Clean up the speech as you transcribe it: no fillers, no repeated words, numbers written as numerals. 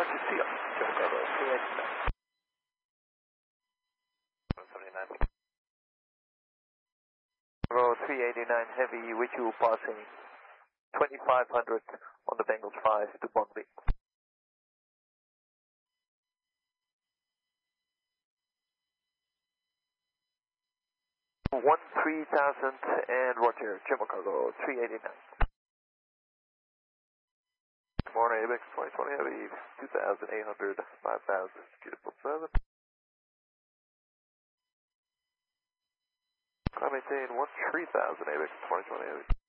Roger, see you. Jimmy Cargo, 389. 79. Row 389 heavy with you passing 2500 on the Bengals 5 to Bonley. 13,000 and Roger, Jimmy Cargo, 389. Good morning, ABX 2020 Heavy, 2,800, 5,000, beautiful 7. I maintain 13,000 ABX 2020 Heavy.